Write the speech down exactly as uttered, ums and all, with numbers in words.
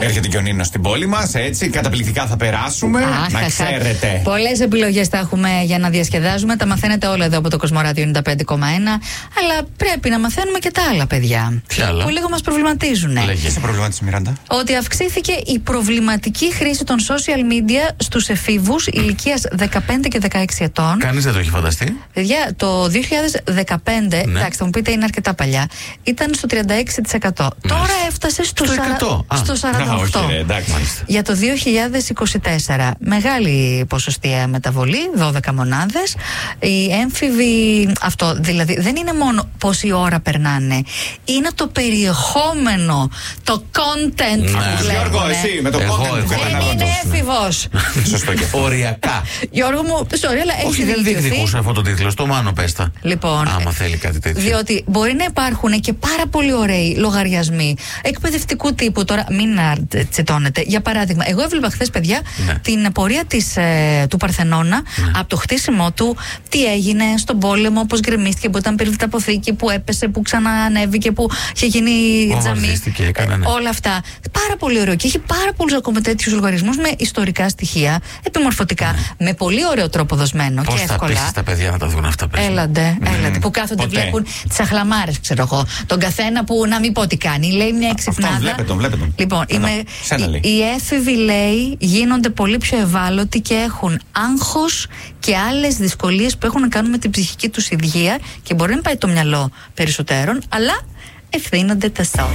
Έρχεται και ο Νίνος στην πόλη μας, έτσι. Καταπληκτικά θα περάσουμε. Αχ, να ξέρετε. Πολλές επιλογές θα έχουμε για να διασκεδάζουμε. Τα μαθαίνετε όλα εδώ από το Κοσμοράδιο ενενήντα πέντε κόμμα ένα. Αλλά πρέπει να μαθαίνουμε και τα άλλα, παιδιά. Ποια άλλα? Που λίγο μας προβληματίζουν. Τι σε προβλημάτισε, Μιράντα? Ότι αυξήθηκε η προβληματική χρήση των social media στους εφήβους ηλικίας δεκαπέντε και δεκαέξι ετών. Κανείς δεν το έχει φανταστεί. Παιδιά, το δύο χιλιάδες δεκαπέντε, ναι. εντάξει, θα μου πείτε είναι αρκετά παλιά, ήταν στο τριάντα έξι τοις εκατό. Ναι. Τώρα έφτασε στο, στο, σαρα... στο σαράντα οκτώ τοις εκατό. Α, όχι, ρε, εντάξει, για το δύο χιλιάδες είκοσι τέσσερα, μεγάλη ποσοστιαία μεταβολή, δώδεκα μονάδες. Οι έμφηβοι, αυτό δηλαδή δεν είναι μόνο πόση ώρα περνάνε, είναι το περιεχόμενο, το content ναι. που βλέπουν. Γιώργο, εσύ με το εγώ, content που δεν είναι έφηβος. Σωστό και αυτό. Οριακά. Γιώργο μου, sorry, αλλά όχι, δεν διεκδικούσα αυτό το τίτλο. Στο Μάνο πέστα. Λοιπόν, άμα θέλει κάτι τέτοιο. Διότι μπορεί να υπάρχουν και πάρα πολύ ωραίοι λογαριασμοί εκπαιδευτικού τύπου. Τώρα, μην τσιτώνετε. Για παράδειγμα, εγώ έβλεπα χθες, παιδιά, ναι. την πορεία της, ε, του Παρθενώνα, ναι. από το χτίσιμό του, τι έγινε στον πόλεμο, πώς γκρεμίστηκε, που ήταν περίπτωτα αποθήκη, που έπεσε, που ξαναανέβηκε, που είχε γίνει τζαμί. Έκανα, ναι. Όλα αυτά. Πάρα πολύ ωραίο. Και έχει πάρα πολλούς ακόμα τέτοιους λογαριασμούς με ιστορικά στοιχεία, επιμορφωτικά, ναι. με πολύ ωραίο τρόπο δοσμένο. Πώς και θα εύκολα. Πείσεις τα παιδιά να τα δουν αυτά πέρα. Έλαντε, mm. έλαντε. Που κάθονται, ποτέ. Βλέπουν τις αχλαμάρες, ξέρω εγώ. Τον καθένα που να μην πω τι κάνει. Λέει μια εξυπνάδα. Αυτό, βλέπετε τον, βλέπετε τον. Λοιπόν, είμαι, οι, οι έφηβοι, λέει, γίνονται πολύ πιο ευάλωτοι και έχουν άγχος και άλλες δυσκολίες που έχουν να κάνουν με την ψυχική τους υγεία και μπορεί να πάει το μυαλό περισσότερον, αλλά ευθύνονται τα σώμα.